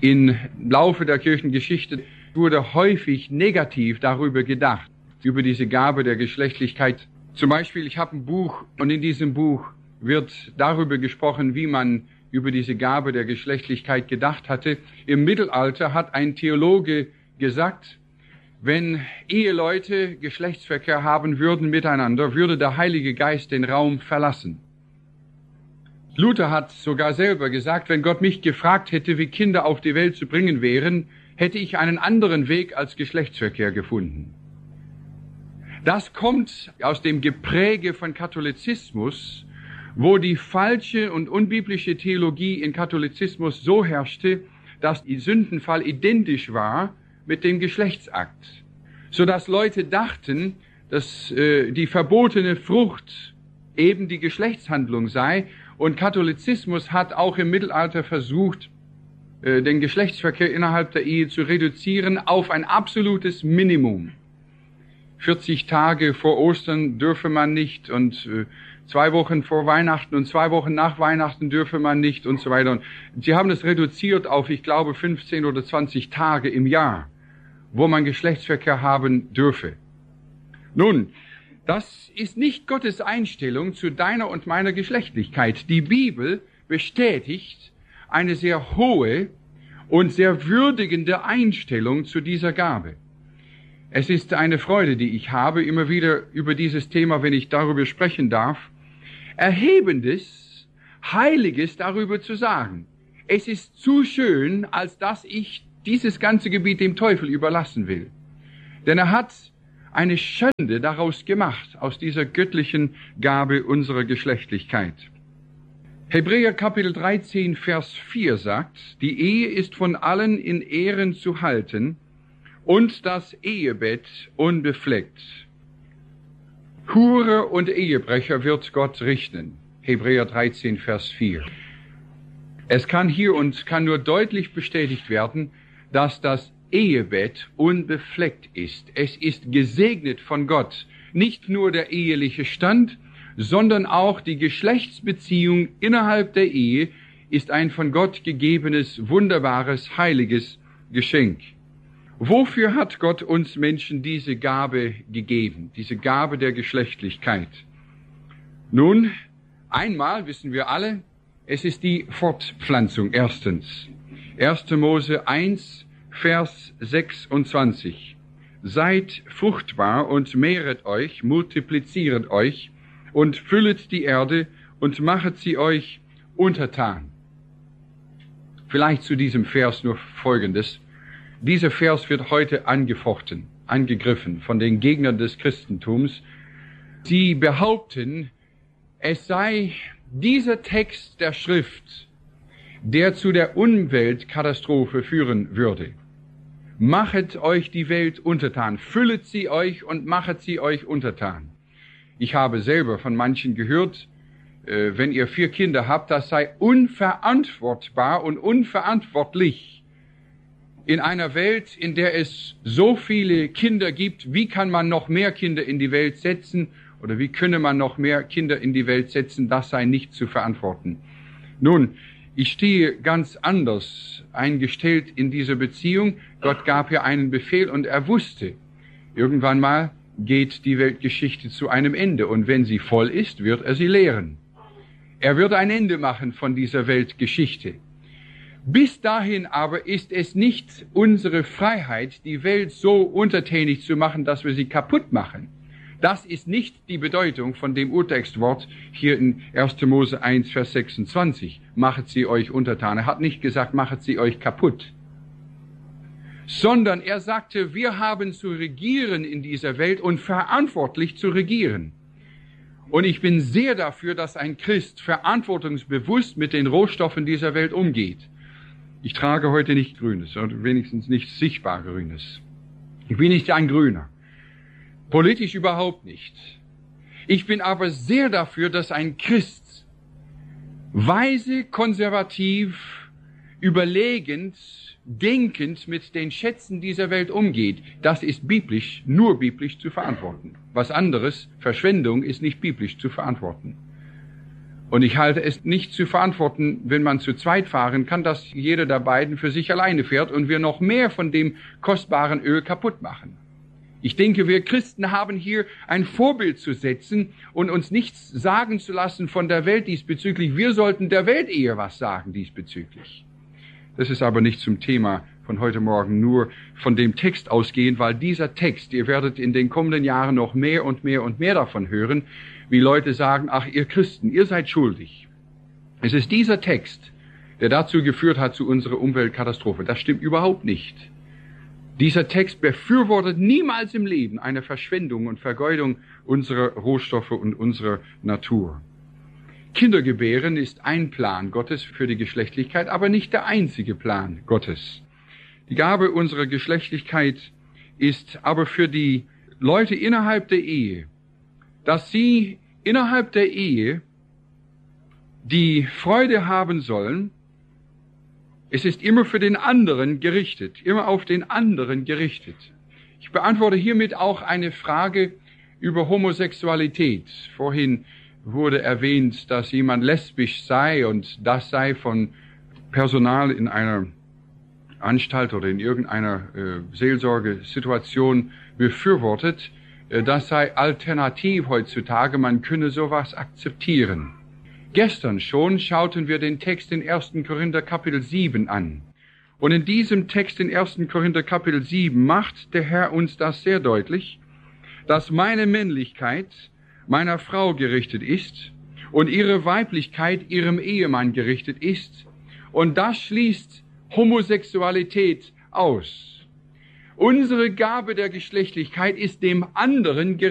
Im Laufe der Kirchengeschichte wurde häufig negativ darüber gedacht, über diese Gabe der Geschlechtlichkeit. Zum Beispiel, ich habe ein Buch und in diesem Buch wird darüber gesprochen, wie man über diese Gabe der Geschlechtlichkeit gedacht hatte. Im Mittelalter hat ein Theologe gesagt, wenn Eheleute Geschlechtsverkehr haben würden miteinander, würde der Heilige Geist den Raum verlassen. Luther hat sogar selber gesagt, wenn Gott mich gefragt hätte, wie Kinder auf die Welt zu bringen wären, hätte ich einen anderen Weg als Geschlechtsverkehr gefunden. Das kommt aus dem Gepräge von Katholizismus, wo die falsche und unbiblische Theologie in Katholizismus so herrschte, dass der Sündenfall identisch war mit dem Geschlechtsakt, sodass Leute dachten, dass die verbotene Frucht eben die Geschlechtshandlung sei. Und Katholizismus hat auch im Mittelalter versucht, den Geschlechtsverkehr innerhalb der Ehe zu reduzieren auf ein absolutes Minimum. 40 Tage vor Ostern dürfe man nicht und 2 Wochen vor Weihnachten und 2 Wochen nach Weihnachten dürfe man nicht und so weiter. Und sie haben es reduziert auf, ich glaube, 15 oder 20 Tage im Jahr, wo man Geschlechtsverkehr haben dürfe. Nun, das ist nicht Gottes Einstellung zu deiner und meiner Geschlechtlichkeit. Die Bibel bestätigt eine sehr hohe und sehr würdigende Einstellung zu dieser Gabe. Es ist eine Freude, die ich habe, immer wieder über dieses Thema, wenn ich darüber sprechen darf, Erhebendes, Heiliges darüber zu sagen. Es ist zu schön, als dass ich dieses ganze Gebiet dem Teufel überlassen will. Denn er hat eine Schande daraus gemacht, aus dieser göttlichen Gabe unserer Geschlechtlichkeit. Hebräer Kapitel 13, Vers 4 sagt, die Ehe ist von allen in Ehren zu halten und das Ehebett unbefleckt. Hure und Ehebrecher wird Gott richten. Hebräer 13, Vers 4. Es kann hier und kann nur deutlich bestätigt werden, dass das Ehebett unbefleckt ist. Es ist gesegnet von Gott. Nicht nur der eheliche Stand, sondern auch die Geschlechtsbeziehung innerhalb der Ehe ist ein von Gott gegebenes, wunderbares, heiliges Geschenk. Wofür hat Gott uns Menschen diese Gabe gegeben, diese Gabe der Geschlechtlichkeit? Nun, einmal wissen wir alle, es ist die Fortpflanzung erstens. 1. Mose 1, Vers 26. Seid fruchtbar und mehret euch, multipliziert euch und füllet die Erde und machet sie euch untertan. Vielleicht zu diesem Vers nur Folgendes. Dieser Vers wird heute angefochten, angegriffen von den Gegnern des Christentums. Sie behaupten, es sei dieser Text der Schrift, der zu der Umweltkatastrophe führen würde. Machet euch die Welt untertan, füllet sie euch und machet sie euch untertan. Ich habe selber von manchen gehört, wenn ihr 4 Kinder habt, das sei unverantwortbar und unverantwortlich. In einer Welt, in der es so viele Kinder gibt, wie kann man noch mehr Kinder in die Welt setzen oder wie könne man noch mehr Kinder in die Welt setzen, das sei nicht zu verantworten. Nun, ich stehe ganz anders eingestellt in dieser Beziehung. Gott gab hier einen Befehl und er wusste, irgendwann mal geht die Weltgeschichte zu einem Ende und wenn sie voll ist, wird er sie leeren. Er wird ein Ende machen von dieser Weltgeschichte. Bis dahin aber ist es nicht unsere Freiheit, die Welt so untertänig zu machen, dass wir sie kaputt machen. Das ist nicht die Bedeutung von dem Urtextwort hier in 1. Mose 1, Vers 26. Machet sie euch untertan. Er hat nicht gesagt, machet sie euch kaputt. Sondern er sagte, wir haben zu regieren in dieser Welt und verantwortlich zu regieren. Und ich bin sehr dafür, dass ein Christ verantwortungsbewusst mit den Rohstoffen dieser Welt umgeht. Ich trage heute nicht Grünes, oder wenigstens nicht sichtbar Grünes. Ich bin nicht ein Grüner. Politisch überhaupt nicht. Ich bin aber sehr dafür, dass ein Christ weise, konservativ, überlegend, denkend mit den Schätzen dieser Welt umgeht. Das ist biblisch, nur biblisch zu verantworten. Was anderes, Verschwendung, ist nicht biblisch zu verantworten. Und ich halte es nicht zu verantworten, wenn man zu zweit fahren kann, dass jeder der beiden für sich alleine fährt und wir noch mehr von dem kostbaren Öl kaputt machen. Ich denke, wir Christen haben hier ein Vorbild zu setzen und uns nichts sagen zu lassen von der Welt diesbezüglich. Wir sollten der Welt eher was sagen diesbezüglich. Das ist aber nicht zum Thema von heute Morgen, nur von dem Text ausgehend, weil dieser Text, ihr werdet in den kommenden Jahren noch mehr und mehr und mehr davon hören, wie Leute sagen, ach ihr Christen, ihr seid schuldig. Es ist dieser Text, der dazu geführt hat zu unserer Umweltkatastrophe. Das stimmt überhaupt nicht. Dieser Text befürwortet niemals im Leben eine Verschwendung und Vergeudung unserer Rohstoffe und unserer Natur. Kindergebären ist ein Plan Gottes für die Geschlechtlichkeit, aber nicht der einzige Plan Gottes. Die Gabe unserer Geschlechtlichkeit ist aber für die Leute innerhalb der Ehe, dass sie innerhalb der Ehe die Freude haben sollen. Es ist immer für den anderen gerichtet, immer auf den anderen gerichtet. Ich beantworte hiermit auch eine Frage über Homosexualität. Vorhin wurde erwähnt, dass jemand lesbisch sei und das sei von Personal in einer Anstalt oder in irgendeiner Seelsorgesituation befürwortet. Das sei alternativ heutzutage, man könne sowas akzeptieren. Gestern schon schauten wir den Text in 1. Korinther Kapitel 7 an. Und in diesem Text in 1. Korinther Kapitel 7 macht der Herr uns das sehr deutlich, dass meine Männlichkeit meiner Frau gerichtet ist und ihre Weiblichkeit ihrem Ehemann gerichtet ist. Und das schließt Homosexualität aus. Unsere Gabe der Geschlechtlichkeit ist dem anderen gerichtet.